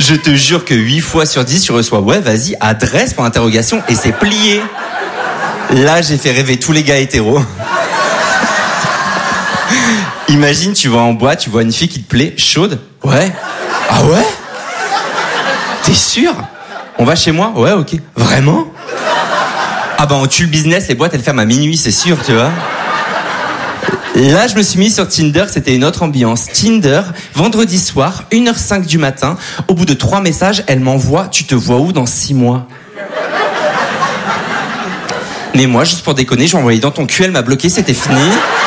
Je te jure que 8 fois sur 10, tu reçois, ouais, vas-y, adresse pour interrogation, et c'est plié. Là, j'ai fait rêver tous les gars hétéros. Imagine, tu vas en boîte, tu vois une fille qui te plaît, chaude. Ouais. Ah ouais? T'es sûr? On va chez moi? Ouais, ok. Vraiment? Ah bah on tue le business, les boîtes elles ferment à minuit, c'est sûr, tu vois. Là, je me suis mis sur Tinder, c'était une autre ambiance. Tinder, vendredi soir, 1h05 du matin. Au bout de 3 messages, elle m'envoie « Tu te vois où dans 6 mois ?» Mais moi, juste pour déconner, je lui ai envoyé dans ton cul, elle m'a bloqué, c'était fini.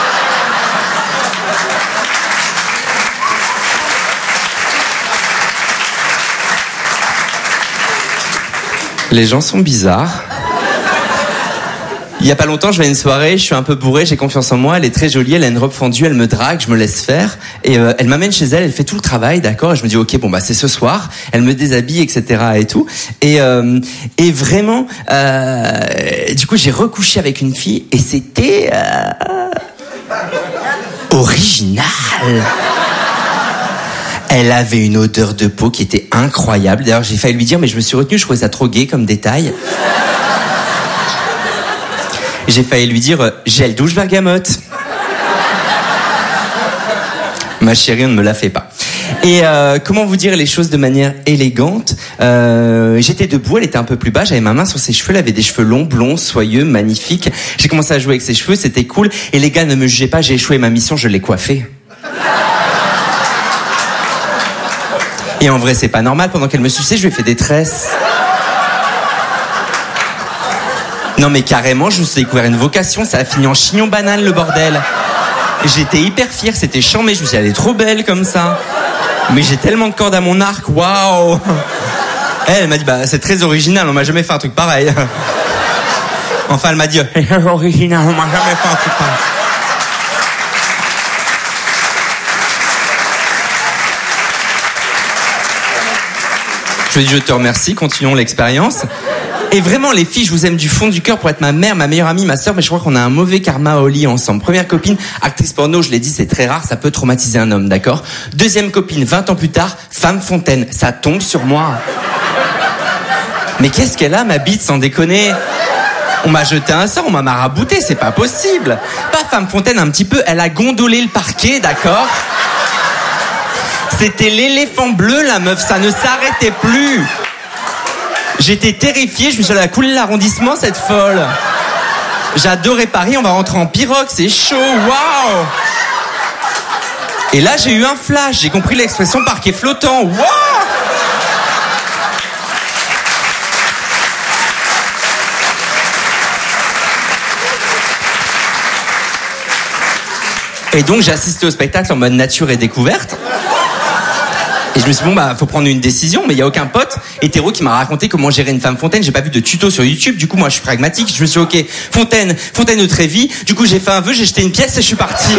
Les gens sont bizarres. Il y a pas longtemps, je vais à une soirée, je suis un peu bourré, j'ai confiance en moi, elle est très jolie, elle a une robe fendue, elle me drague, je me laisse faire, et elle m'amène chez elle, elle fait tout le travail, d'accord, et je me dis ok, bon bah c'est ce soir, elle me déshabille, etc. et tout, et vraiment, du coup j'ai recouché avec une fille, et c'était original. Elle avait une odeur de peau qui était incroyable, d'ailleurs j'ai failli lui dire, mais je me suis retenu, je trouvais ça trop gay comme détail. J'ai failli lui dire gel douche bergamote. Ma chérie, on ne me la fait pas. Et comment vous dire les choses de manière élégante, j'étais debout, elle était un peu plus bas, j'avais ma main sur ses cheveux, elle avait des cheveux longs, blonds, soyeux, magnifiques. J'ai commencé à jouer avec ses cheveux, c'était cool. Et les gars, ne me jugez pas, j'ai échoué ma mission, je l'ai coiffée. Et en vrai, c'est pas normal, pendant qu'elle me suçait, je lui ai fait des tresses. Non mais carrément, je me suis découvert une vocation, ça a fini en chignon banane le bordel. J'étais hyper fier, c'était chambé, je me suis dit elle est trop belle comme ça. Mais j'ai tellement de cordes à mon arc, waouh. Elle m'a dit bah c'est très original, on m'a jamais fait un truc pareil. Enfin elle m'a dit c'est original, on m'a jamais fait un truc pareil. Je lui ai dit je te remercie, continuons l'expérience. Et vraiment, les filles, je vous aime du fond du cœur pour être ma mère, ma meilleure amie, ma sœur, mais je crois qu'on a un mauvais karma au lit ensemble. Première copine, actrice porno, je l'ai dit, c'est très rare, ça peut traumatiser un homme, d'accord? Deuxième copine, 20 ans plus tard, femme fontaine, ça tombe sur moi. Mais qu'est-ce qu'elle a, ma bite, sans déconner? On m'a jeté un sort, on m'a marabouté, c'est pas possible. Pas femme fontaine, un petit peu, elle a gondolé le parquet, d'accord? C'était l'éléphant bleu, la meuf, ça ne s'arrêtait plus. J'étais terrifié, je me suis dit, elle a coulé l'arrondissement, cette folle. J'adorais Paris, on va rentrer en pirogue, c'est chaud, waouh. Et là, j'ai eu un flash, j'ai compris l'expression parquet flottant, waouh. Et donc, j'ai assisté au spectacle en mode nature et découverte. Et je me suis dit, bon, bah, faut prendre une décision, mais il y a aucun pote hétéro qui m'a raconté comment gérer une femme fontaine. J'ai pas vu de tuto sur YouTube. Du coup, moi, je suis pragmatique. Je me suis dit, ok, fontaine de Trévis. Du coup, j'ai fait un vœu, j'ai jeté une pièce et je suis parti.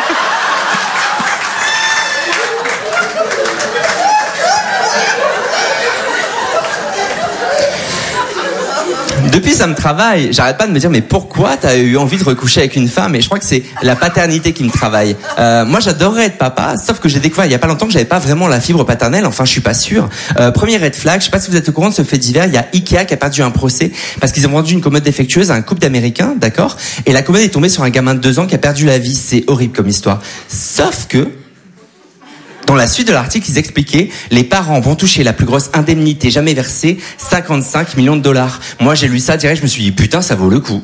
Depuis, ça me travaille. J'arrête pas de me dire, mais pourquoi t'as eu envie de recoucher avec une femme? Et je crois que c'est la paternité qui me travaille. Moi, j'adorerais être papa, sauf que j'ai découvert il y a pas longtemps que j'avais pas vraiment la fibre paternelle. Enfin, je suis pas sûr. Premier red flag, je sais pas si vous êtes au courant de ce fait divers. Il y a Ikea qui a perdu un procès parce qu'ils ont vendu une commode défectueuse à un couple d'Américains, d'accord? Et la commode est tombée sur un gamin de 2 ans qui a perdu la vie. C'est horrible comme histoire. Sauf que, dans la suite de l'article, ils expliquaient les parents vont toucher la plus grosse indemnité jamais versée, 55 millions de dollars. Moi, j'ai lu ça direct, je me suis dit putain, ça vaut le coup.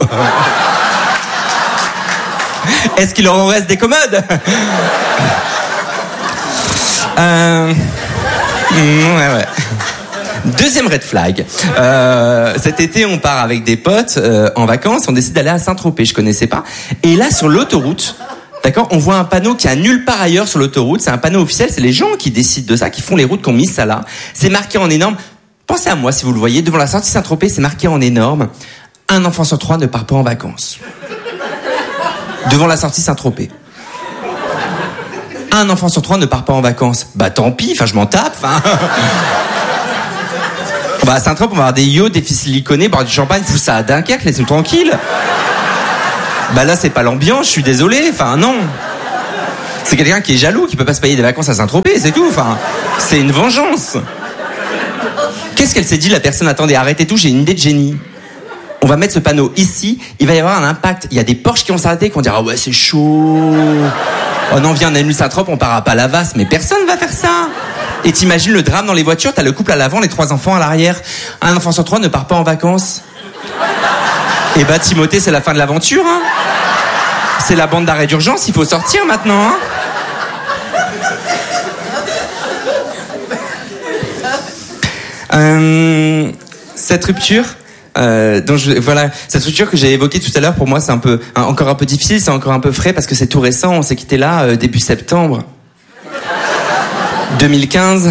Est-ce qu'il leur en reste des commodes? Ouais. Deuxième red flag. Cet été, on part avec des potes en vacances. On décide d'aller à Saint-Tropez. Je connaissais pas. Et là, sur l'autoroute. D'accord, on voit un panneau qui a nulle part ailleurs sur l'autoroute. C'est un panneau officiel, c'est les gens qui décident de ça, qui font les routes, qui ont mis ça là. C'est marqué en énorme. Pensez à moi si vous le voyez. Devant la sortie Saint-Tropez, c'est marqué en énorme. Un enfant sur 3 ne part pas en vacances. Devant la sortie Saint-Tropez. Un enfant sur 3 ne part pas en vacances. Bah tant pis, enfin je m'en tape. Bah à Saint-Tropez, on va avoir des yachts, des filles siliconées, boire du champagne, fous ça à Dunkerque, laisse-nous tranquille. Bah là, c'est pas l'ambiance, je suis désolé, enfin non. C'est quelqu'un qui est jaloux, qui peut pas se payer des vacances à Saint-Tropez, c'est tout, enfin. C'est une vengeance. Qu'est-ce qu'elle s'est dit, la personne? Attendez, arrêtez tout, j'ai une idée de génie. On va mettre ce panneau ici, il va y avoir un impact. Il y a des Porsche qui vont s'arrêter, qui vont dire « Ah ouais, c'est chaud. Oh non, viens, on annule Saint-Trope, on part à Palavas. » Mais personne va faire ça. Et t'imagines le drame dans les voitures, t'as le couple à l'avant, les 3 enfants à l'arrière. Un enfant sur 3 ne part pas en vacances. Et bah Timothée, c'est la fin de l'aventure, hein. C'est la bande d'arrêt d'urgence, il faut sortir maintenant, hein. Cette rupture, cette rupture que j'ai évoquée tout à l'heure, pour moi, c'est encore un peu difficile, c'est encore un peu frais parce que c'est tout récent. On s'est quitté là début septembre 2015.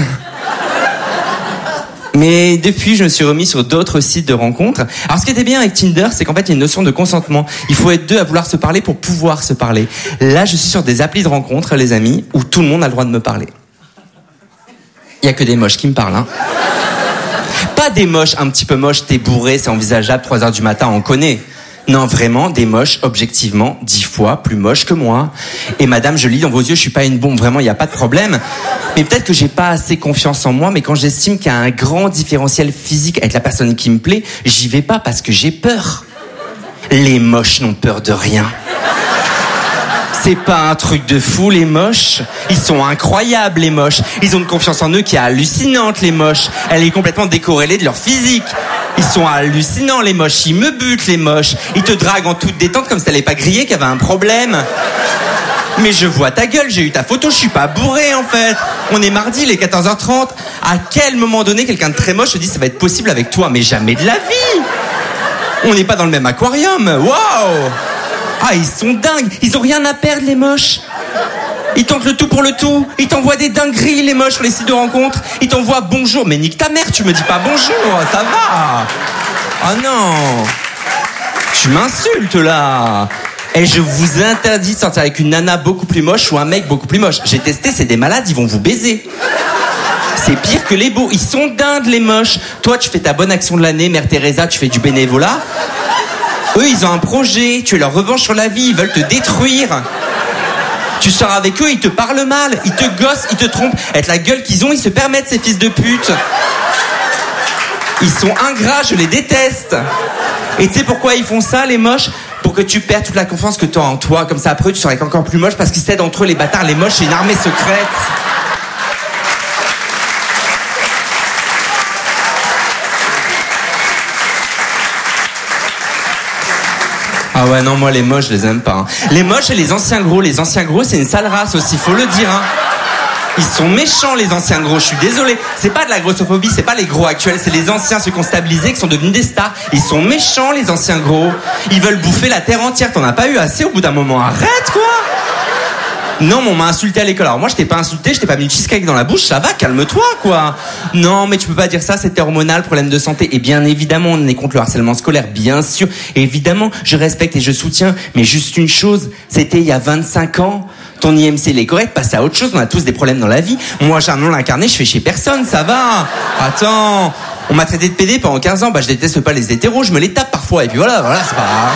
Mais depuis, je me suis remis sur d'autres sites de rencontres. Alors, ce qui était bien avec Tinder, c'est qu'en fait, il y a une notion de consentement. Il faut être 2 à vouloir se parler pour pouvoir se parler. Là, je suis sur des applis de rencontres, les amis, où tout le monde a le droit de me parler. Il y a que des moches qui me parlent, hein. Pas des moches un petit peu moches, t'es bourré, c'est envisageable, 3h du matin, on connaît. Non, vraiment, des moches, objectivement, 10 fois plus moches que moi. Et madame, je lis dans vos yeux, je suis pas une bombe, vraiment, il n'y a pas de problème. Mais peut-être que j'ai pas assez confiance en moi, mais quand j'estime qu'il y a un grand différentiel physique avec la personne qui me plaît, j'y vais pas parce que j'ai peur. Les moches n'ont peur de rien. C'est pas un truc de fou, les moches. Ils sont incroyables, les moches. Ils ont une confiance en eux qui est hallucinante, les moches. Elle est complètement décorrélée de leur physique. Ils sont hallucinants, les moches. Ils me butent, les moches. Ils te draguent en toute détente comme si t'allais pas griller, qu'il y avait un problème. Mais je vois ta gueule, j'ai eu ta photo, je suis pas bourré, en fait. On est mardi, il est 14h30. À quel moment donné, quelqu'un de très moche se dit ça va être possible avec toi? Mais jamais de la vie. On n'est pas dans le même aquarium. Waouh! Ah, ils sont dingues. Ils ont rien à perdre, les moches. Ils tentent le tout pour le tout. Ils t'envoient des dingueries, les moches, sur les sites de rencontres. Ils t'envoient bonjour. Mais nique ta mère, tu me dis pas bonjour, ça va. Oh non. Tu m'insultes, là. Et je vous interdis de sortir avec une nana beaucoup plus moche ou un mec beaucoup plus moche. J'ai testé, c'est des malades, ils vont vous baiser. C'est pire que les beaux. Ils sont dingues, les moches. Toi, tu fais ta bonne action de l'année, Mère Teresa, tu fais du bénévolat. Eux, ils ont un projet, tu es leur revanche sur la vie, ils veulent te détruire. Tu sors avec eux, ils te parlent mal, ils te gossent, ils te trompent. Avec la gueule qu'ils ont, ils se permettent, ces fils de pute. Ils sont ingrats, je les déteste. Et tu sais pourquoi ils font ça, les moches? Pour que tu perds toute la confiance que tu as en toi. Comme ça, après, tu seras encore plus moche parce qu'ils s'aident entre eux, les bâtards, les moches, c'est une armée secrète. Ah ouais, non, moi, les moches, je les aime pas. Hein. Les moches et les anciens gros. Les anciens gros, c'est une sale race aussi, faut le dire. Hein. Ils sont méchants, les anciens gros, je suis désolé. C'est pas de la grossophobie, c'est pas les gros actuels, c'est les anciens, ceux qui ont stabilisé, qui sont devenus des stars. Ils sont méchants, les anciens gros. Ils veulent bouffer la terre entière. T'en as pas eu assez au bout d'un moment? Arrête, quoi! Non, mais on m'a insulté à l'école. Alors moi, je t'ai pas insulté, je t'ai pas mis de cheesecake dans la bouche, ça va, calme-toi, quoi. Non, mais tu peux pas dire ça, c'était hormonal, problème de santé. Et bien évidemment, on est contre le harcèlement scolaire, bien sûr. Et évidemment, je respecte et je soutiens. Mais juste une chose, c'était il y a 25 ans. Ton IMC, il est correct, passe à autre chose, on a tous des problèmes dans la vie. Moi, j'ai un nom incarné, je fais chez personne, ça va. Attends, on m'a traité de PD pendant 15 ans, bah je déteste pas les hétéros, je me les tape parfois. Et puis voilà, c'est pas grave.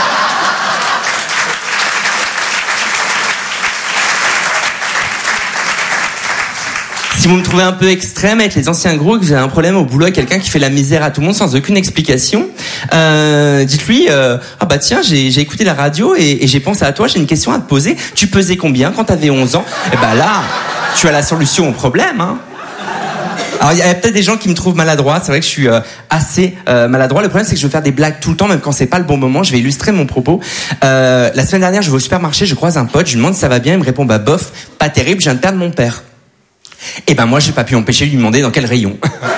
Si vous me trouvez un peu extrême avec les anciens gros, que vous avez un problème au boulot avec quelqu'un qui fait la misère à tout le monde sans aucune explication, dites-lui ah bah tiens, j'ai écouté la radio et j'ai pensé à toi, j'ai une question à te poser. Tu pesais combien quand t'avais 11 ans? Et bah là, tu as la solution au problème. Hein. Alors il y a peut-être des gens qui me trouvent maladroit, c'est vrai que je suis assez maladroit. Le problème c'est que je veux faire des blagues tout le temps, même quand c'est pas le bon moment. Je vais illustrer mon propos. La semaine dernière, je vais au supermarché, je croise un pote, je lui demande si ça va bien, il me répond bah bof, pas terrible, je viens de perdre mon père. Et ben moi j'ai pas pu m'empêcher de lui demander dans quel rayon.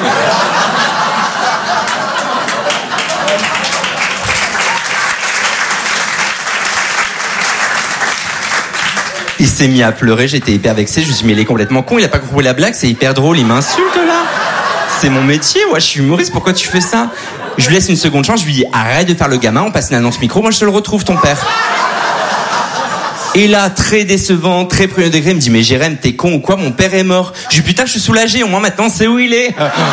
Il s'est mis à pleurer, j'étais hyper vexé, je me suis dit mais il est complètement con, il a pas compris la blague, c'est hyper drôle, il m'insulte là. C'est mon métier, ouais, je suis humoriste, pourquoi tu fais ça? Je lui laisse une seconde chance, je lui dis arrête de faire le gamin, on passe une annonce micro, moi je te le retrouve ton père. Et là, très décevant, très premier degré, il me dit mais Jérém, t'es con ou quoi? Mon père est mort. Je dis putain, je suis soulagé, au moins maintenant c'est où il est.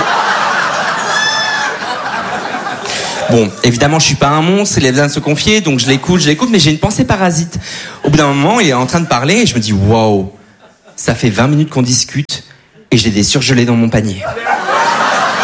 Bon, évidemment, je suis pas un monstre, il a besoin de se confier, donc je l'écoute, mais j'ai une pensée parasite. Au bout d'un moment, il est en train de parler et je me dis waouh, ça fait 20 minutes qu'on discute et j'ai des surgelés dans mon panier.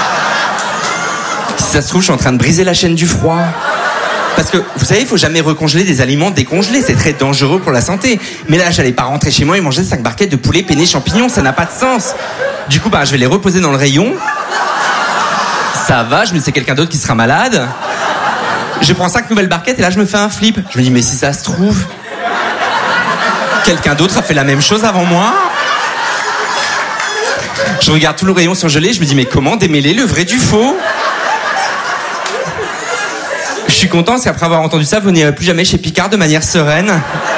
Si ça se trouve, je suis en train de briser la chaîne du froid. Parce que, vous savez, il faut jamais recongeler des aliments décongelés. C'est très dangereux pour la santé. Mais là, j'allais pas rentrer chez moi et manger 5 barquettes de poulet peiné champignons. Ça n'a pas de sens. Du coup, je vais les reposer dans le rayon. Ça va, je me dis c'est quelqu'un d'autre qui sera malade. Je prends 5 nouvelles barquettes et là, je me fais un flip. Je me dis, mais si ça se trouve, quelqu'un d'autre a fait la même chose avant moi. Je regarde tout le rayon surgelé. Je me dis, mais comment démêler le vrai du faux? Je suis content parce qu'après avoir entendu ça, vous n'irez plus jamais chez Picard de manière sereine.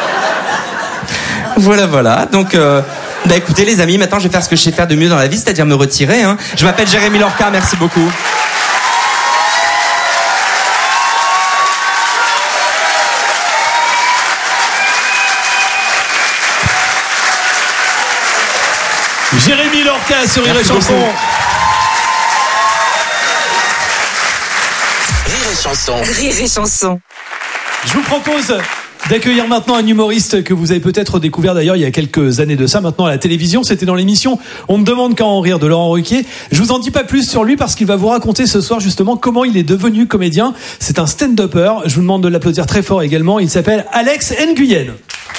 Voilà. Donc, écoutez les amis, maintenant je vais faire ce que je sais faire de mieux dans la vie, c'est-à-dire me retirer. Je m'appelle Jérémy Lorca, merci beaucoup. Jérémy Lorca sur Rire et Chanson. Rire et chanson. Je vous propose d'accueillir maintenant un humoriste que vous avez peut-être découvert d'ailleurs il y a quelques années de ça, maintenant à la télévision. C'était dans l'émission On ne demande qu'à en rire de Laurent Ruquier. Je vous en dis pas plus sur lui parce qu'il va vous raconter ce soir justement comment il est devenu comédien. C'est un stand-upper. Je vous demande de l'applaudir très fort également. Il s'appelle Alex Nguyen.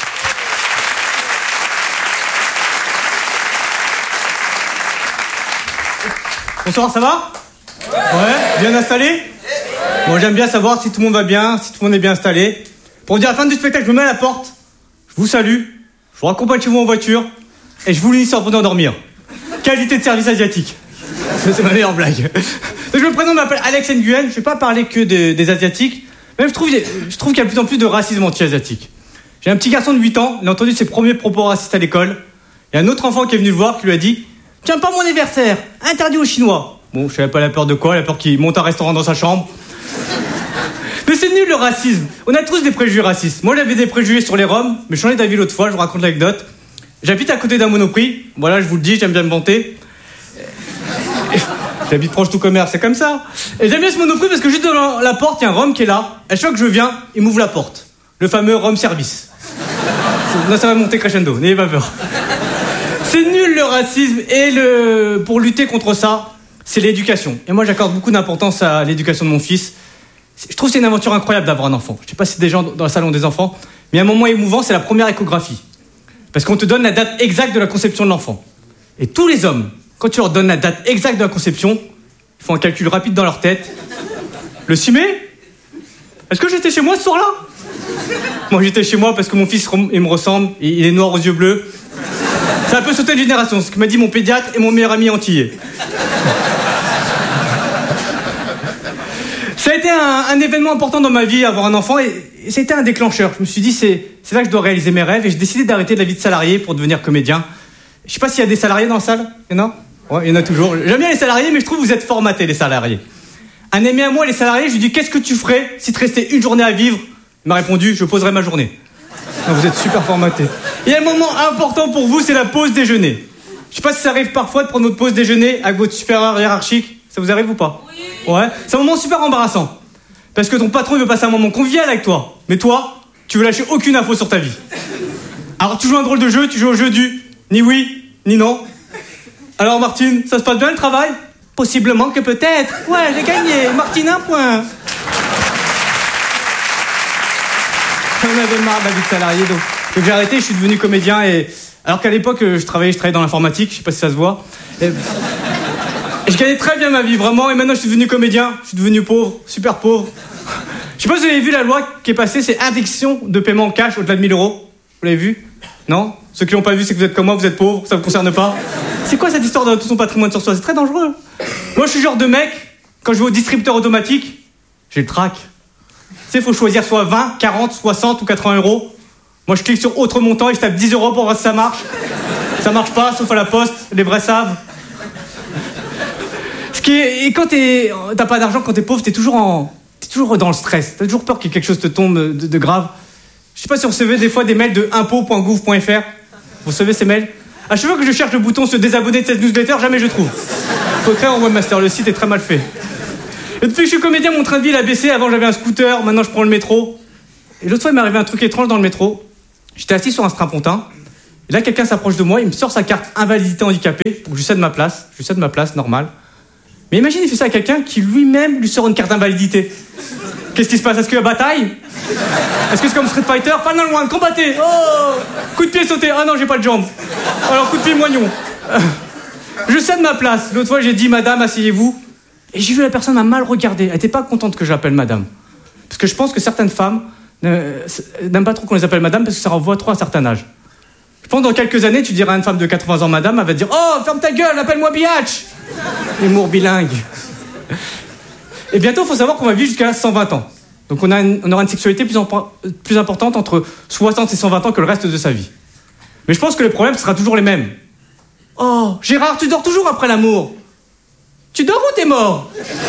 Bonsoir, ça va ? Ouais, bien installé ? Bon, j'aime bien savoir si tout le monde va bien, si tout le monde est bien installé. Pour dire à la fin du spectacle, je me mets à la porte, je vous salue, je vous raccompagne chez vous en voiture, et je vous lis sur pour endormir. Qualité de service asiatique. C'est ma meilleure blague. Donc, je me présente, je m'appelle Alex Nguyen, je vais pas parler que des Asiatiques, mais je trouve qu'il y a de plus en plus de racisme anti-asiatique. J'ai un petit garçon de 8 ans, il a entendu ses premiers propos racistes à l'école, et un autre enfant qui est venu le voir, qui lui a dit « Tiens, pas mon anniversaire, interdit aux Chinois !» Bon, je savais pas la peur de quoi, la peur qu'il monte un restaurant dans sa chambre. Mais c'est nul le racisme. On a tous des préjugés racistes. Moi j'avais des préjugés sur les Roms, mais je suis allé d'avis l'autre fois, je vous raconte l'anecdote. J'habite à côté d'un Monoprix, voilà, je vous le dis, j'aime bien me vanter. J'habite proche tout commerce, c'est comme ça. Et j'aime bien ce Monoprix parce que juste devant la porte, il y a un Rom qui est là. À chaque fois que je viens, il m'ouvre la porte. Le fameux Rom service. Là ça va monter crescendo, n'ayez pas peur. C'est nul le racisme et pour lutter contre ça, c'est l'éducation. Et moi j'accorde beaucoup d'importance à l'éducation de mon fils. Je trouve que c'est une aventure incroyable d'avoir un enfant. Je sais pas si des gens dans la salle ont des enfants, mais un moment émouvant, c'est la première échographie. Parce qu'on te donne la date exacte de la conception de l'enfant. Et tous les hommes, quand tu leur donnes la date exacte de la conception, ils font un calcul rapide dans leur tête. Le 6 mai ? Est-ce que j'étais chez moi ce soir-là ? Moi j'étais chez moi parce que mon fils il me ressemble, il est noir aux yeux bleus. Ça a un peu sauté de génération, ce que m'a dit mon pédiatre et mon meilleur ami antillais. Ça a été un événement important dans ma vie, avoir un enfant, et c'était un déclencheur. Je me suis dit, c'est là que je dois réaliser mes rêves, et j'ai décidé d'arrêter de la vie de salarié pour devenir comédien. Je sais pas s'il y a des salariés dans la salle. Il y en a ? Ouais, il y en a toujours. J'aime bien les salariés, mais je trouve que vous êtes formatés, les salariés. Un ami à moi, les salariés, je lui dis, qu'est-ce que tu ferais si tu restais une journée à vivre ? Il m'a répondu, je poserais ma journée. Non, vous êtes super formatés. Et un moment important pour vous, c'est la pause déjeuner. Je sais pas si ça arrive parfois de prendre votre pause déjeuner avec votre supérieur hiérarchique. Ça vous arrive ou pas ? Oui. Ouais. C'est un moment super embarrassant. Parce que ton patron, il veut passer un moment convivial avec toi. Mais toi, tu veux lâcher aucune info sur ta vie. Alors tu joues un drôle de jeu, tu joues au jeu du ni oui, ni non. Alors Martine, ça se passe bien le travail ? Possiblement que peut-être. Ouais, j'ai gagné. Martine, 1 point. J'en avais marre de la vie de salarié, donc j'ai arrêté, je suis devenu comédien. Alors qu'à l'époque, je travaillais dans l'informatique, je sais pas si ça se voit. Et je gagnais très bien ma vie, vraiment, et maintenant je suis devenu comédien, je suis devenu pauvre, super pauvre. Je sais pas si vous avez vu la loi qui est passée, c'est interdiction de paiement en cash au-delà de 1 000 €. Vous l'avez vu ? Non ? Ceux qui l'ont pas vu, c'est que vous êtes comme moi, vous êtes pauvres, ça vous concerne pas. C'est quoi cette histoire de tout son patrimoine sur soi ? C'est très dangereux. Moi je suis le genre de mec, quand je vais au distributeur automatique, j'ai le trac. Tu sais, il faut choisir soit 20, 40, 60 ou 80 €. Moi je clique sur autre montant et je tape 10 € pour voir si ça marche. Ça marche pas, sauf à la poste, les vrais savent. Et quand t'as pas d'argent, quand t'es pauvre, t'es toujours dans le stress. T'as toujours peur que quelque chose te tombe de grave. Je sais pas si vous recevez des fois des mails de impôts.gouv.fr. Vous recevez ces mails ? À chaque fois que je cherche le bouton se désabonner de cette newsletter, jamais je trouve. Faut créer en webmaster, le site est très mal fait. Et depuis que je suis comédien, mon train de vie a baissé. Avant j'avais un scooter, maintenant je prends le métro. Et l'autre fois il m'est arrivé un truc étrange dans le métro. J'étais assis sur un strapontin. Et là quelqu'un s'approche de moi, il me sort sa carte invalidité handicapée pour que je cède ma place. Je lui cède ma place, normal. Mais imagine, il fait ça à quelqu'un qui lui-même lui sort une carte d'invalidité. Qu'est-ce qui se passe? Est-ce qu'il y a bataille? Est-ce que c'est comme Street Fighter? Final One, combattez! Oh! Coup de pied sauté. Ah non, j'ai pas de jambes. Alors, coup de pied moignon. Je cède ma place. L'autre fois, j'ai dit, madame, asseyez-vous. Et j'ai vu la personne m'a mal regardé. Elle était pas contente que je l'appelle madame. Parce que je pense que certaines femmes n'aiment pas trop qu'on les appelle madame parce que ça renvoie trop à un certain âge. Je pense que dans quelques années, tu diras à une femme de 80 ans madame, elle va te dire, oh, ferme ta gueule, appelle-moi biatch! Humour bilingue. Et bientôt, il faut savoir qu'on va vivre jusqu'à 120 ans. Donc on aura une sexualité plus importante entre 60 et 120 ans que le reste de sa vie. Mais je pense que les problèmes sera toujours les mêmes. Oh, Gérard, tu dors toujours après l'amour. Tu dors ou t'es mort?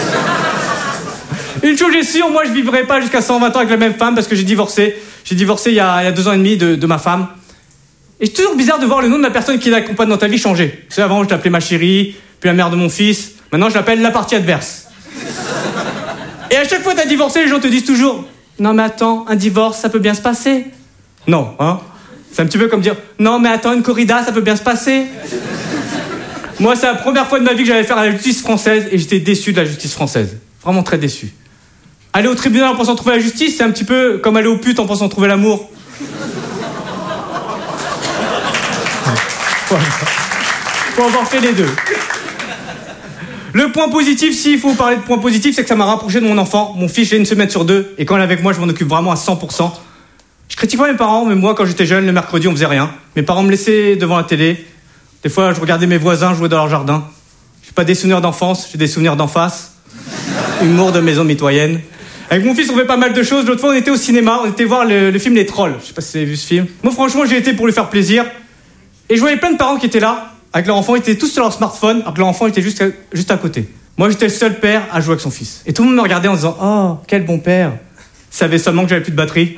Une chose est sûre, moi je vivrai pas jusqu'à 120 ans avec la même femme parce que j'ai divorcé. J'ai divorcé il y a 2 ans et demi de ma femme. Et c'est toujours bizarre de voir le nom de la personne qui l'accompagne dans ta vie changer. Tu sais, avant je l'appelais ma chérie, puis la mère de mon fils. Maintenant je l'appelle la partie adverse. Et à chaque fois que t'as divorcé, les gens te disent toujours « Non mais attends, un divorce, ça peut bien se passer. » Non, hein? C'est un petit peu comme dire « Non mais attends, une corrida, ça peut bien se passer. » Moi, c'est la première fois de ma vie que j'allais faire à la justice française et j'étais déçu de la justice française. Vraiment très déçu. Aller au tribunal en pensant trouver la justice, c'est un petit peu comme aller aux putes en pensant trouver l'amour. Faut avoir fait les deux. Le point positif, s'il faut parler de point positif, c'est que ça m'a rapproché de mon enfant. Mon fils, j'ai 1 semaine sur 2, et quand il est avec moi, je m'en occupe vraiment à 100%. Je critique pas mes parents, mais moi, quand j'étais jeune, le mercredi, on faisait rien. Mes parents me laissaient devant la télé. Des fois, je regardais mes voisins jouer dans leur jardin. J'ai pas des souvenirs d'enfance, j'ai des souvenirs d'en face. Humour de maison mitoyenne. Avec mon fils, on fait pas mal de choses. L'autre fois, on était au cinéma, on était voir le film Les Trolls. Je sais pas si vous avez vu ce film. Moi, franchement, j'ai été pour lui faire plaisir. Et je voyais plein de parents qui étaient là. Avec leur enfant, ils étaient tous sur leur smartphone, alors que leur enfant était juste à côté. Moi, j'étais le seul père à jouer avec son fils. Et tout le monde me regardait en disant « Oh, quel bon père !» Ils savaient seulement que j'avais plus de batterie.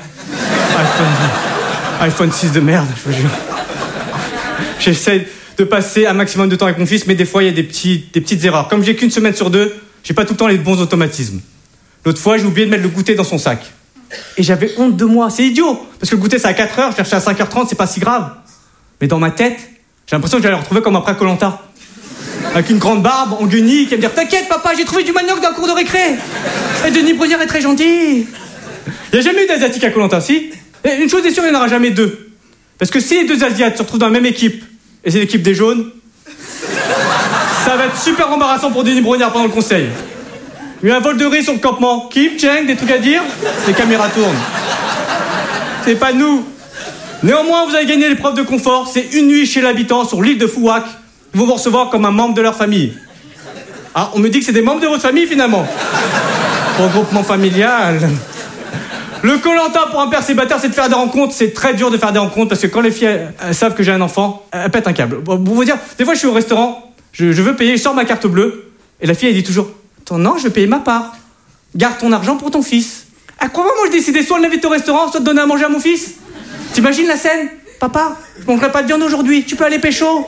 iPhone 6 de merde, je vous jure. J'essaie de passer un maximum de temps avec mon fils, mais des fois, il y a des petites erreurs. Comme j'ai qu'1 semaine sur 2, j'ai pas tout le temps les bons automatismes. L'autre fois, j'ai oublié de mettre le goûter dans son sac. Et j'avais honte de moi. C'est idiot, parce que le goûter, c'est à 4h, je cherchais à 5h30, c'est pas si grave. Mais dans ma tête, j'ai l'impression que j'allais le retrouver comme après Koh-Lanta. Avec une grande barbe, en guenille, qui va me dire « T'inquiète, papa, j'ai trouvé du manioc dans le cours de récré. Et Denis Brogniart est très gentil. » Il n'y a jamais eu d'Asiatique à Koh-Lanta, si. Et une chose est sûre, il n'y en aura jamais 2. Parce que si les 2 Asiates se retrouvent dans la même équipe, et c'est l'équipe des jaunes, ça va être super embarrassant pour Denis Brogniart pendant le conseil. Il y a un vol de riz sur le campement. Kim, Cheng, des trucs à dire? Les caméras tournent. C'est pas nous. Néanmoins, vous avez gagné l'épreuve de confort. C'est 1 nuit chez l'habitant sur l'île de Fouac. Ils vont vous recevoir comme un membre de leur famille. Ah, on me dit que c'est des membres de votre famille, finalement. Regroupement familial. Le Koh-Lanta pour un père célibataire, c'est de faire des rencontres. C'est très dur de faire des rencontres parce que quand les filles elles savent que j'ai un enfant, elles pètent un câble. Pour vous dire, des fois, je suis au restaurant, je veux payer, je sors ma carte bleue, et la fille, elle dit toujours « Non, je vais payer ma part. Garde ton argent pour ton fils. » À quoi moi, je décidais soit de l'inviter au restaurant, soit de donner à manger à mon fils? T'imagines la scène? Papa, je mangerai pas de viande aujourd'hui, tu peux aller pécho?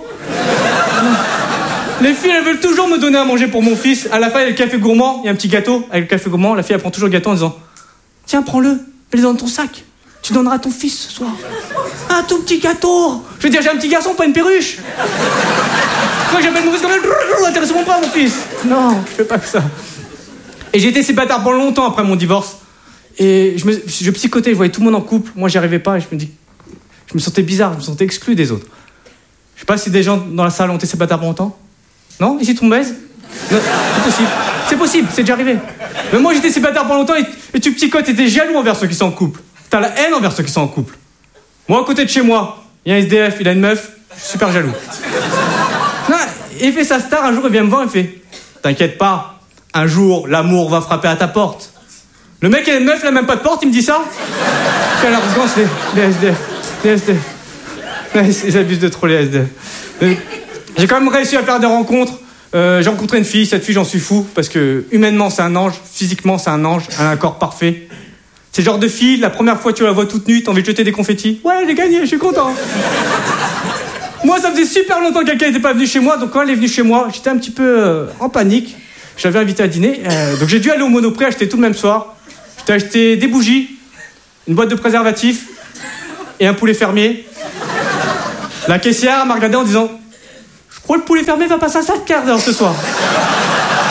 Les filles, elles veulent toujours me donner à manger pour mon fils. À la fin, il y a le café gourmand, il y a un petit gâteau. Avec le café gourmand, la fille, elle prend toujours le gâteau en disant « Tiens, prends-le, mets-le dans ton sac. Tu donneras à ton fils ce soir. Un tout petit gâteau. » Je veux dire, j'ai un petit garçon, pas une perruche. Moi, j'appelle mon fils comme ça. Intéresse-moi pas, mon fils. Non, je fais pas que ça. Et j'ai été célibataire pendant longtemps après mon divorce. Et je psychotais, je voyais tout le monde en couple. Moi, j'y arrivais pas et je me sentais bizarre, je me sentais exclu des autres. Je sais pas si des gens dans la salle ont été célibataires pendant longtemps. Non? Ici, tout le monde baise? Non, c'est possible, c'est déjà arrivé. Mais moi, j'étais célibataire pendant longtemps et tu psychotes et t'es jaloux envers ceux qui sont en couple. T'as la haine envers ceux qui sont en couple. Moi, à côté de chez moi, il y a un SDF, il a une meuf, je suis super jaloux. Non, il fait sa star, un jour, il vient me voir, il fait « T'inquiète pas, un jour, l'amour va frapper à ta porte. » Le mec, il a une meuf, il a même pas de porte, il me dit ça. Quelle arrogance, les SDF. Les SDF. Ils abusent de trop, les SDF. J'ai quand même réussi à faire des rencontres. J'ai rencontré une fille, cette fille, j'en suis fou, parce que humainement, c'est un ange, physiquement, c'est un ange, elle a un corps parfait. C'est le genre de fille, la première fois que tu la vois toute nue, t'as envie de jeter des confettis. Ouais, j'ai gagné, je suis content. Moi, ça faisait super longtemps que quelqu'un n'était pas venu chez moi, donc quand elle est venue chez moi, j'étais un petit peu en panique. Je l'avais invitée à dîner, donc j'ai dû aller au Monoprix acheter tout le même soir. J'ai acheté des bougies, une boîte de préservatifs et un poulet fermier. La caissière m'a regardé en disant « Je crois que le poulet fermier va passer un sale quart d'heure ce soir. »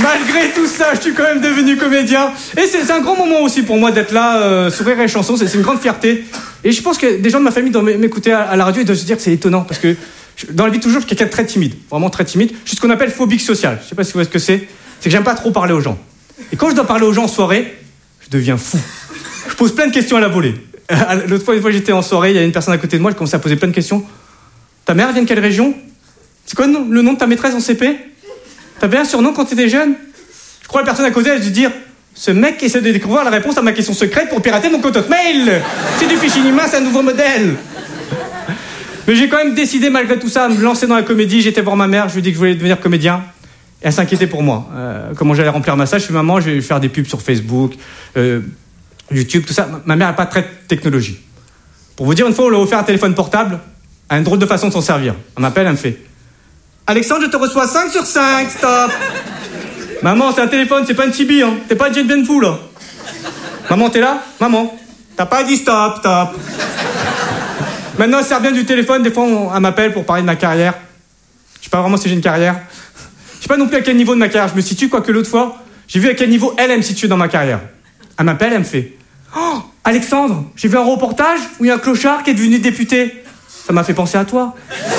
Malgré tout ça, je suis quand même devenu comédien. Et c'est un grand moment aussi pour moi d'être là sur Rire et Chanson. C'est une grande fierté. Et je pense que des gens de ma famille doivent m'écouter à la radio et doivent se dire que c'est étonnant. Parce que dans la vie de toujours, je suis quelqu'un de très timide. Vraiment très timide. Je suis ce qu'on appelle phobique social. Je sais pas si vous voyez ce que c'est. C'est que j'aime pas trop parler aux gens. Et quand je dois parler aux gens en soirée, je deviens fou. Je pose plein de questions à la volée. L'autre fois, une fois j'étais en soirée, il y a une personne à côté de moi, je commençais à poser plein de questions. Ta mère vient de quelle région? C'est quoi le nom de ta maîtresse en CP? T'avais un surnom quand t'étais jeune? Je crois que la personne à côté, elle a dû dire: ce mec essaie de découvrir la réponse à ma question secrète pour pirater mon compte Hotmail. C'est du phishing humain, c'est un nouveau modèle. Mais j'ai quand même décidé, malgré tout ça, à me lancer dans la comédie. J'étais voir ma mère, je lui ai dit que je voulais devenir comédien. Et elle s'inquiétait pour moi. Comment j'allais remplir ma salle. Je suis maman, je vais faire des pubs sur Facebook, YouTube, tout ça. Ma mère n'a pas très technologie. Pour vous dire, une fois, on lui a offert un téléphone portable. Elle a une drôle de façon de s'en servir. Elle m'appelle, elle me fait: Alexandre, je te reçois 5 sur 5, stop. Maman, c'est un téléphone, c'est pas une Tibi, hein. T'es pas Jet Ben Fou, là. Maman, t'es là? Maman, t'as pas dit stop, stop. Maintenant, elle sert bien du téléphone. Des fois, elle m'appelle pour parler de ma carrière. Je sais pas vraiment si j'ai une carrière. Je sais pas non plus à quel niveau de ma carrière je me situe, quoique l'autre fois, j'ai vu à quel niveau elle me situe dans ma carrière. Elle m'appelle, elle me fait: oh, Alexandre, j'ai vu un reportage où il y a un clochard qui est devenu député. Ça m'a fait penser à toi.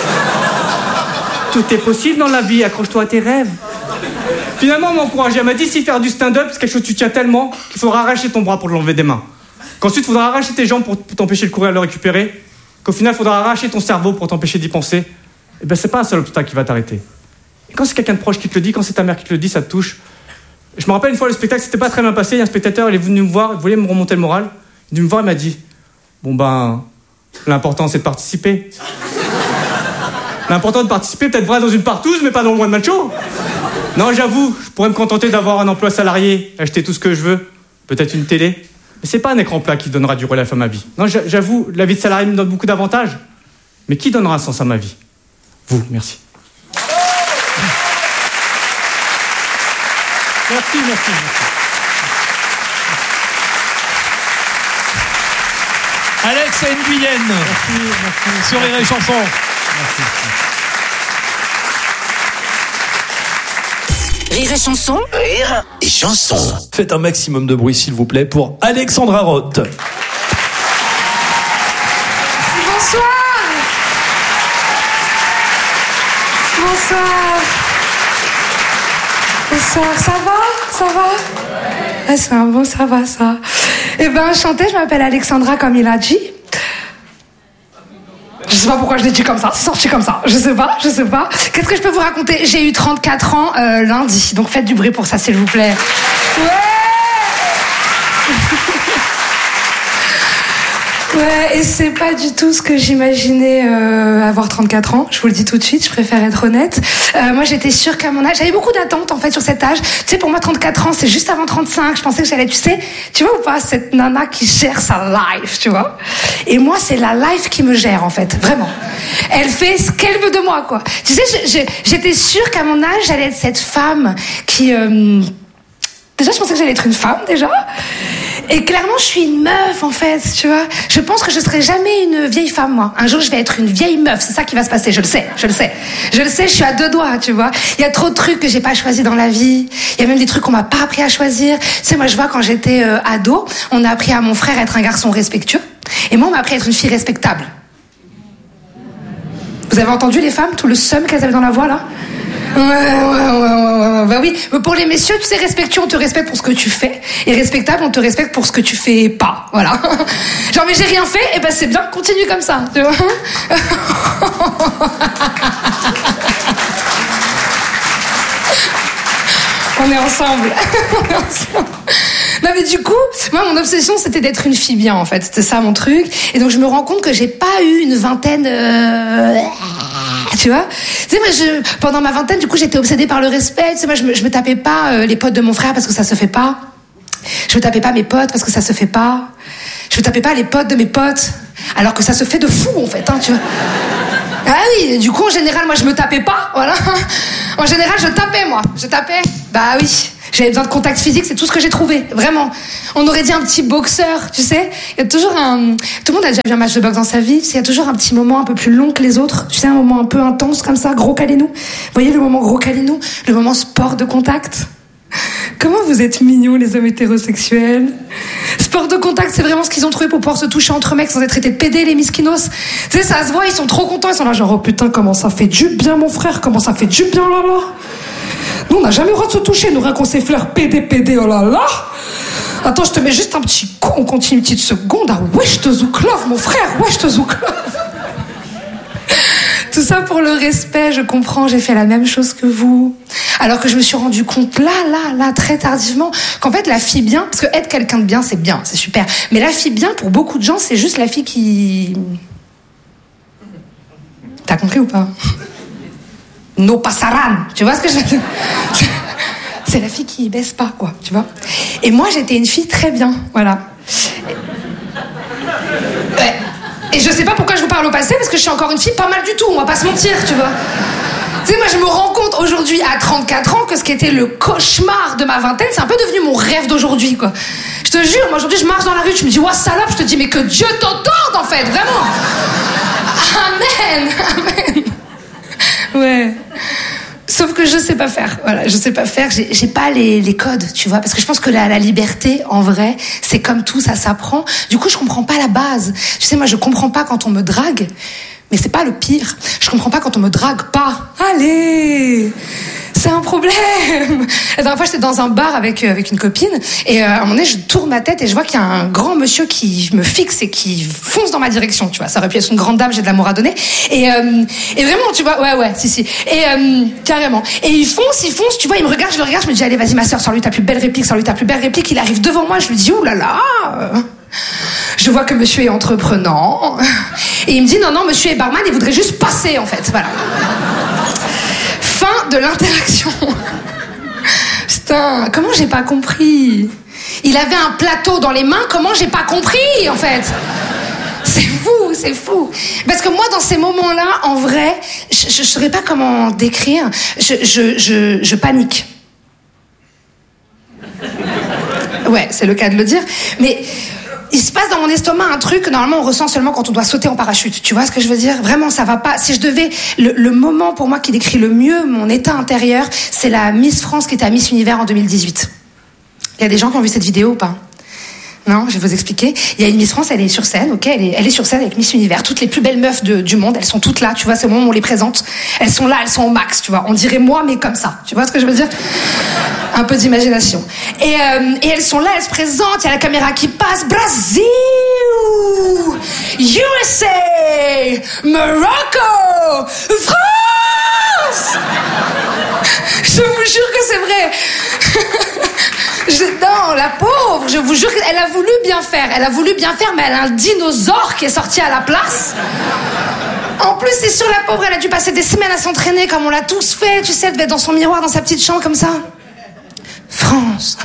Tout est possible dans la vie, accroche-toi à tes rêves. Finalement, elle m'a encouragé. Elle m'a dit: si faire du stand-up, c'est quelque chose que tu tiens tellement qu'il faudra arracher ton bras pour l'enlever des mains. Qu'ensuite, il faudra arracher tes jambes pour t'empêcher de courir et de le récupérer. Qu'au final, il faudra arracher ton cerveau pour t'empêcher d'y penser. Et ben, c'est pas un seul obstacle qui va t'arrêter. Et quand c'est quelqu'un de proche qui te le dit, quand c'est ta mère qui te le dit, ça te touche. Je me rappelle une fois, le spectacle s'était pas très bien passé. Il y a un spectateur, il est venu me voir, il voulait me remonter le moral. Il est venu me voir, il m'a dit: bon ben, l'important c'est de participer. L'important de participer, peut-être vrai dans une partouze, mais pas dans le One Man Show. Non, j'avoue, je pourrais me contenter d'avoir un emploi salarié, acheter tout ce que je veux, peut-être une télé. Mais c'est pas un écran plat qui donnera du relais à ma vie. Non, j'avoue, la vie de salarié me donne beaucoup d'avantages. Mais qui donnera un sens à ma vie? Vous, merci. Merci. Alex Nguyen. Merci. Sur Rire et Chanson. Merci. Rire et Chanson. Rire et Chanson. Faites un maximum de bruit, s'il vous plaît, pour Alexandra Roth. Bonsoir, ça va ah, c'est un bon, ça va, ça. Eh ben, enchantée, je m'appelle Alexandra, comme il a dit. Je sais pas pourquoi je l'ai dit comme ça, c'est sorti comme ça. Je sais pas. Qu'est-ce que je peux vous raconter? J'ai eu 34 ans lundi, donc faites du bruit pour ça, s'il vous plaît. Ouais, et c'est pas du tout ce que j'imaginais avoir 34 ans, je vous le dis tout de suite, je préfère être honnête. Moi j'étais sûre qu'à mon âge, j'avais beaucoup d'attentes en fait sur cet âge. Tu sais, pour moi 34 ans, c'est juste avant 35, je pensais que j'allais, tu vois ou pas, cette nana qui gère sa life, tu vois. Et moi c'est la life qui me gère en fait, vraiment. Elle fait ce qu'elle veut de moi, quoi. Tu sais, j'étais sûre qu'à mon âge, j'allais être cette femme qui... Déjà, je pensais que j'allais être une femme, déjà. Et clairement, je suis une meuf, en fait, tu vois. Je pense que je serai jamais une vieille femme, moi. Un jour, je vais être une vieille meuf. C'est ça qui va se passer. Je le sais. Je suis à 2 doigts, tu vois. Il y a trop de trucs que j'ai pas choisis dans la vie. Il y a même des trucs qu'on m'a pas appris à choisir. Tu sais, moi, je vois, quand j'étais ado, on a appris à mon frère à être un garçon respectueux. Et moi, on m'a appris à être une fille respectable. Vous avez entendu, les femmes, tout le seum qu'elles avaient dans la voix, là? Ouais. Bah oui. Pour les messieurs, tu sais, respectueux, on te respecte pour ce que tu fais. Et respectable, on te respecte pour ce que tu fais pas. Voilà. Genre, mais j'ai rien fait, et ben c'est bien, continue comme ça. Tu vois. On est ensemble. Non mais du coup, moi mon obsession c'était d'être une fille bien en fait, c'était ça mon truc. Et donc je me rends compte que j'ai pas eu une vingtaine, tu vois. Tu sais moi pendant ma vingtaine du coup j'étais obsédée par le respect. Tu sais moi je me tapais pas les potes de mon frère parce que ça se fait pas. Je me tapais pas mes potes parce que ça se fait pas. Je me tapais pas les potes de mes potes alors que ça se fait de fou en fait, hein, tu vois. Ah oui, du coup en général moi je me tapais pas, voilà. En général je tapais. Bah oui. J'avais besoin de contact physique, c'est tout ce que j'ai trouvé, vraiment. On aurait dit un petit boxeur, tu sais. Il y a toujours tout le monde a déjà vu un match de boxe dans sa vie. Il y a toujours un petit moment un peu plus long que les autres. Tu sais, un moment un peu intense comme ça, gros câlinou. Vous voyez le moment gros câlinou, le moment sport de contact. Comment vous êtes mignons, les hommes hétérosexuels. Sport de contact, c'est vraiment ce qu'ils ont trouvé pour pouvoir se toucher entre mecs sans être traités de pédés, les miskinos. Tu sais, ça se voit, ils sont trop contents, ils sont là genre, oh putain, comment ça fait du bien, mon frère, comment ça fait du bien, là là. Nous, on n'a jamais le droit de se toucher, nous, rien qu'on s'effleure, pédé, oh là là. Attends, je te mets juste un petit coup, on continue une petite seconde. Ah ouais, je te zouklove, mon frère, ouais, je te zouklove. Tout ça pour le respect, je comprends, j'ai fait la même chose que vous. Alors que je me suis rendu compte là, très tardivement, qu'en fait, la fille bien, parce que être quelqu'un de bien, c'est super. Mais la fille bien, pour beaucoup de gens, c'est juste la fille qui... T'as compris ou pas? No pasaran, tu vois ce que je veux dire? C'est la fille qui baisse pas, quoi, tu vois. Et moi, j'étais une fille très bien, voilà. Ouais. Et je sais pas pourquoi je vous parle au passé, parce que je suis encore une fille pas mal du tout, on va pas se mentir, tu vois. Tu sais, moi, je me rends compte aujourd'hui, à 34 ans, que ce qui était le cauchemar de ma vingtaine, c'est un peu devenu mon rêve d'aujourd'hui, quoi. Je te jure, moi, aujourd'hui, je marche dans la rue, tu me dis, ouah, salope, je te dis, mais que Dieu t'entende, en fait, vraiment. Amen. Ouais. Sauf que je sais pas faire. Voilà, je sais pas faire. J'ai pas les codes, tu vois, parce que je pense que la liberté, en vrai, c'est comme tout, ça s'apprend. Du coup, je comprends pas la base. Tu sais, moi, je comprends pas quand on me drague, mais c'est pas le pire. Je comprends pas quand on me drague pas. Allez, c'est un problème. La dernière fois, j'étais dans un bar avec une copine, et à un moment donné, je tourne ma tête et je vois qu'il y a un grand monsieur qui me fixe et qui fonce dans ma direction, tu vois. Ça aurait pu être une grande dame, j'ai de l'amour à donner. Et vraiment, tu vois, ouais, si. Et carrément. Et il fonce, tu vois, il me regarde, je le regarde, je me dis, allez, vas-y, ma sœur, sors-lui ta plus belle réplique. Il arrive devant moi, je lui dis, ouh là là. Je vois que monsieur est entreprenant. Et il me dit, non, monsieur est barman, il voudrait juste passer, en fait. Voilà. Fin de l'interaction. Putain, comment j'ai pas compris? Il avait un plateau dans les mains, comment j'ai pas compris, en fait? C'est fou. Parce que moi, dans ces moments-là, en vrai, je saurais pas comment décrire. Je panique. Ouais, c'est le cas de le dire. Mais il se passe dans mon estomac un truc que normalement on ressent seulement quand on doit sauter en parachute. Tu vois ce que je veux dire? Vraiment, ça va pas. Si je devais... Le moment pour moi qui décrit le mieux mon état intérieur, c'est la Miss France qui était à Miss Univers en 2018. Il y a des gens qui ont vu cette vidéo ou pas? Non, je vais vous expliquer. Il y a une Miss France, elle est sur scène, ok, elle est sur scène avec Miss Univers. Toutes les plus belles meufs du monde, elles sont toutes là, tu vois, c'est le moment où on les présente. Elles sont là, elles sont au max, tu vois. On dirait moi, mais comme ça. Tu vois ce que je veux dire? Un peu d'imagination. Et elles sont là, elles se présentent, il y a la caméra qui passe. Brésil, USA, Morocco, France. Je vous jure que c'est vrai. Non, la pauvre, je vous jure qu'elle a voulu bien faire. Mais elle a un dinosaure qui est sorti à la place. En plus, c'est sûr, la pauvre, elle a dû passer des semaines à s'entraîner comme on l'a tous fait. Tu sais, elle devait être dans son miroir, dans sa petite chambre, comme ça. France.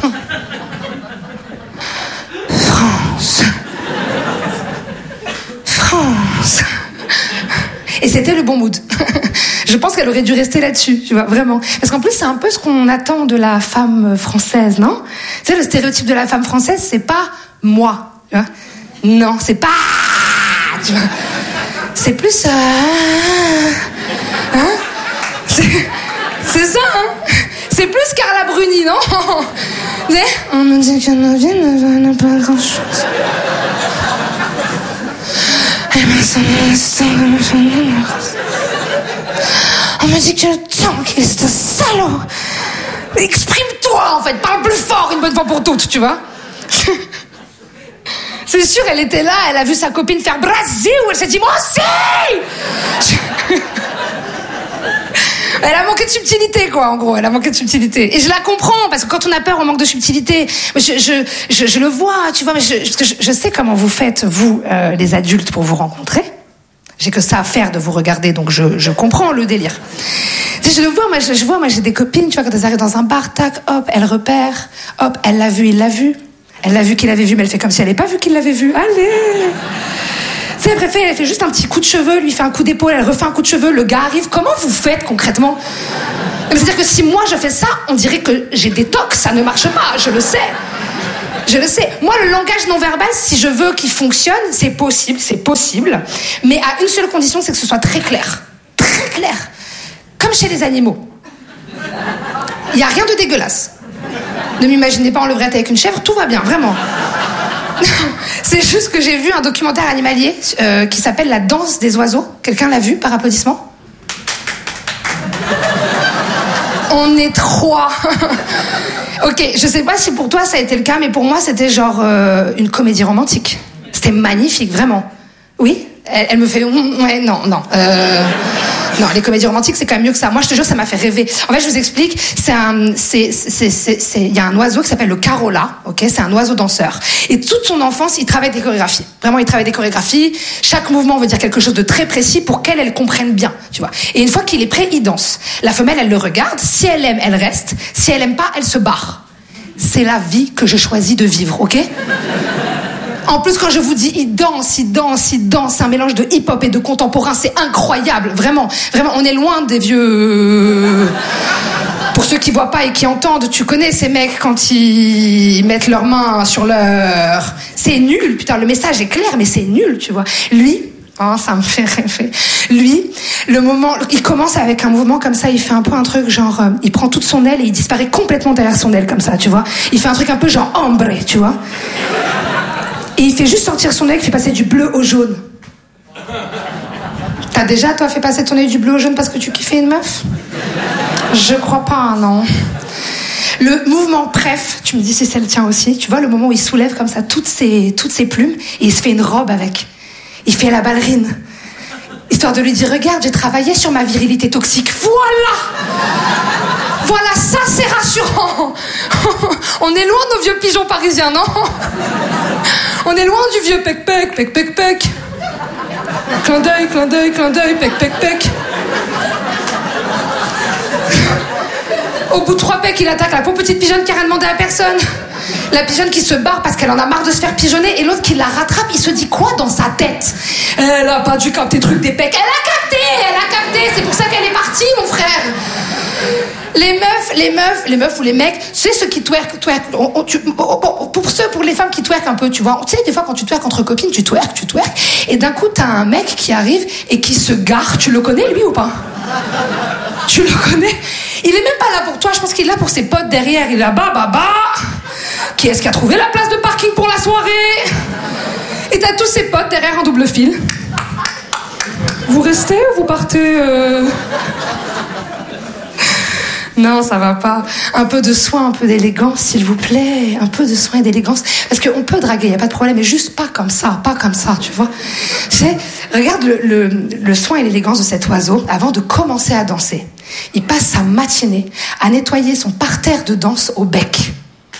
Et c'était le bon mood. Je pense qu'elle aurait dû rester là-dessus, tu vois, vraiment. Parce qu'en plus, c'est un peu ce qu'on attend de la femme française, non? Tu sais, le stéréotype de la femme française, c'est pas moi, tu vois. Non, c'est pas... Tu vois. C'est plus... Hein? C'est ça, hein? C'est plus Carla Bruni, non? On me dit que ma vie ne vaut pas grand-chose. On me dit que le temps qu'il est un salaud. Exprime-toi, en fait, parle plus fort une bonne fois pour toutes, tu vois. C'est sûr, elle était là, elle a vu sa copine faire Brésil, elle s'est dit, moi aussi. Elle a manqué de subtilité, quoi, en gros. Elle a manqué de subtilité. Et je la comprends, parce que quand on a peur, on manque de subtilité. Je le vois, tu vois, mais parce que je sais comment vous faites, vous, les adultes, pour vous rencontrer. J'ai que ça à faire de vous regarder, donc je comprends le délire. Tu sais, je le vois, moi, j'ai des copines, tu vois, quand elles arrivent dans un bar, tac, hop, elle repère, hop, elle l'a vu, il l'a vu. Elle l'a vu qu'il l'avait vu, mais elle fait comme si elle n'avait pas vu qu'il l'avait vu. Allez! Tu sais, elle fait juste un petit coup de cheveux, lui fait un coup d'épaule, elle refait un coup de cheveux, le gars arrive. Comment vous faites concrètement? C'est-à-dire que si moi je fais ça, on dirait que j'ai des tocs, ça ne marche pas, je le sais. Moi, le langage non verbal, si je veux qu'il fonctionne, c'est possible, mais à une seule condition, c'est que ce soit très clair. Très clair. Comme chez les animaux. Il n'y a rien de dégueulasse. Ne m'imaginez pas en levrette avec une chèvre, tout va bien, vraiment. C'est juste que j'ai vu un documentaire animalier qui s'appelle La danse des oiseaux. Quelqu'un l'a vu par applaudissement? On est 3. Ok, je sais pas si pour toi ça a été le cas, mais pour moi c'était genre une comédie romantique. C'était magnifique, vraiment. Oui? Elle me fait... Ouais, non. Non, les comédies romantiques, c'est quand même mieux que ça. Moi, je te jure, ça m'a fait rêver. En fait, je vous explique. Il y a un oiseau qui s'appelle le carola, ok? C'est un oiseau danseur. Et toute son enfance, il travaille des chorégraphies. Vraiment, il travaille des chorégraphies. Chaque mouvement veut dire quelque chose de très précis pour qu'elle, elle comprenne bien, tu vois. Et une fois qu'il est prêt, il danse. La femelle, elle le regarde. Si elle aime, elle reste. Si elle aime pas, elle se barre. C'est la vie que je choisis de vivre, ok? En plus, quand je vous dis, il danse, c'est un mélange de hip-hop et de contemporain, c'est incroyable, vraiment, on est loin des vieux... Pour ceux qui voient pas et qui entendent, tu connais ces mecs quand ils mettent leurs mains sur leur... C'est nul, putain, le message est clair, mais c'est nul, tu vois. Lui, oh, ça me fait rêver. Lui, le moment, il commence avec un mouvement comme ça, il fait un peu un truc genre, il prend toute son aile et il disparaît complètement derrière son aile comme ça, tu vois. Il fait un truc un peu genre ombre, tu vois. Et il fait juste sortir son œil, il fait passer du bleu au jaune. T'as déjà, toi, fait passer ton œil du bleu au jaune parce que tu kiffais une meuf? Je crois pas, non. Le mouvement préf, tu me dis si c'est le tien aussi, tu vois, le moment où il soulève comme ça toutes ses plumes et il se fait une robe avec. Il fait la ballerine. Histoire de lui dire, regarde, j'ai travaillé sur ma virilité toxique. Voilà, ça c'est rassurant. On est loin de nos vieux pigeons parisiens, non? On est loin du vieux pec-pec, pec-pec-pec. Clin d'œil, pec-pec-pec. Au bout de 3 pecs, il attaque la pauvre petite pigeonne qui a rien demandé à personne. La pigeonne qui se barre parce qu'elle en a marre de se faire pigeonner et l'autre qui la rattrape, il se dit quoi dans sa tête? Elle a pas dû capter truc des pecs. Elle a capté, c'est pour ça qu'elle est partie, mon frère. Les meufs ou les mecs, c'est ceux qui twerk. Pour les femmes qui twerk un peu, tu vois. Tu sais, des fois, quand tu twerk entre copines, tu twerk. Et d'un coup, t'as un mec qui arrive et qui se gare. Tu le connais, lui, ou pas? Tu le connais? Il est même pas là pour toi, je pense qu'il est là pour ses potes derrière. Il est là, bah. Qui est-ce qui a trouvé la place de parking pour la soirée? Et t'as tous ses potes derrière en double fil. Vous restez ou vous partez Non, ça va pas. Un peu de soin, un peu d'élégance, s'il vous plaît. Un peu de soin et d'élégance. Parce qu'on peut draguer, y a pas de problème, mais juste pas comme ça, tu vois. Tu sais, regarde le soin et l'élégance de cet oiseau avant de commencer à danser. Il passe sa matinée à nettoyer son parterre de danse au bec.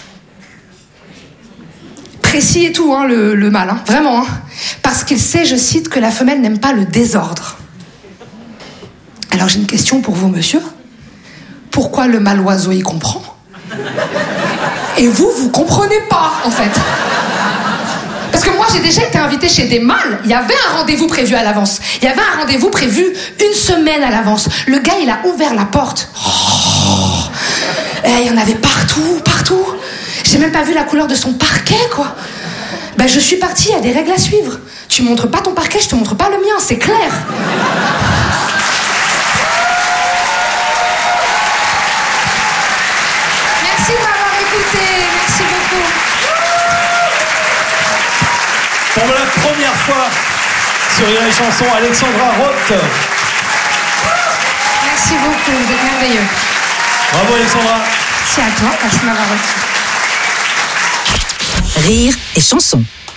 Précis et tout, hein, le mâle, hein, vraiment. Hein. Parce qu'il sait, je cite, que la femelle n'aime pas le désordre. Alors j'ai une question pour vous, monsieur. Pourquoi le mâle oiseau y comprend? Et vous comprenez pas, en fait. Parce que moi, j'ai déjà été invitée chez des mâles. Il y avait un rendez-vous prévu à l'avance. Il y avait un rendez-vous prévu 1 semaine à l'avance. Le gars, il a ouvert la porte. Il y en avait partout. J'ai même pas vu la couleur de son parquet, quoi. Ben, je suis partie, il y a des règles à suivre. Tu montres pas ton parquet, je te montre pas le mien, c'est clair. Merci de m'avoir écouté, merci beaucoup. Pour la première fois sur Rire et Chanson, Alexandra Roth. Merci beaucoup, vous êtes merveilleux. Bravo Alexandra. Merci à toi, merci de m'avoir reçu. Rire et Chanson.